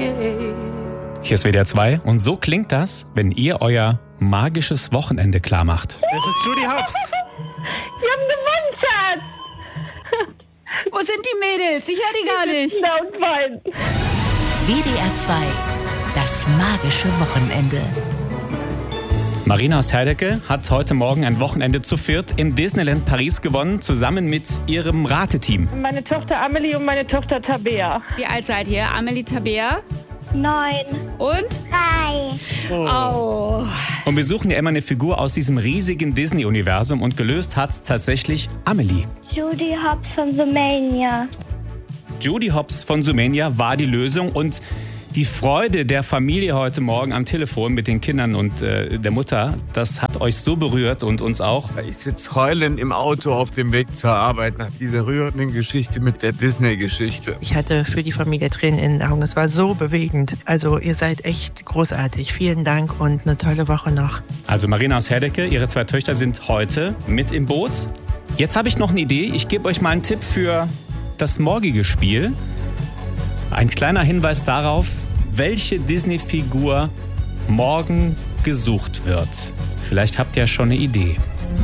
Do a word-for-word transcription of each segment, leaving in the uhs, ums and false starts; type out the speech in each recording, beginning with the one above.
Hier ist W D R zwei und so klingt das, wenn ihr euer magisches Wochenende klar macht. Es ist Judy Hopps. Wir haben gewonnen, Schatz. Wo sind die Mädels? Ich höre die gar nicht. Laut weinen. W D R zwei, das magische Wochenende. Marina aus Herdecke hat heute Morgen ein Wochenende zu viert im Disneyland Paris gewonnen, zusammen mit ihrem Rateteam. Meine Tochter Amelie und meine Tochter Tabea. Wie alt seid ihr? Amelie, Tabea? Neun. Und? Drei. Oh. Und wir suchen ja immer eine Figur aus diesem riesigen Disney-Universum und gelöst hat tatsächlich Amelie. Judy Hopps von Zoomania. Judy Hopps von Zoomania war die Lösung und die Freude der Familie heute Morgen am Telefon mit den Kindern und äh, der Mutter, das hat euch so berührt und uns auch. Ich sitze heulend im Auto auf dem Weg zur Arbeit nach dieser rührenden Geschichte mit der Disney-Geschichte. Ich hatte für die Familie Tränen in den Augen. Es war so bewegend. Also ihr seid echt großartig. Vielen Dank und eine tolle Woche noch. Also Marina aus Herdecke, ihre zwei Töchter sind heute mit im Boot. Jetzt habe ich noch eine Idee. Ich gebe euch mal einen Tipp für das morgige Spiel. Ein kleiner Hinweis darauf, welche Disney-Figur morgen gesucht wird. Vielleicht habt ihr ja schon eine Idee.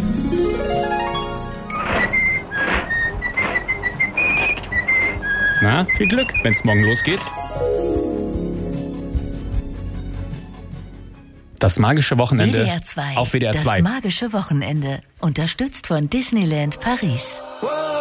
Na, viel Glück, wenn es morgen losgeht. Das magische Wochenende W D R zwei, auf W D R zwei. Das magische Wochenende, unterstützt von Disneyland Paris.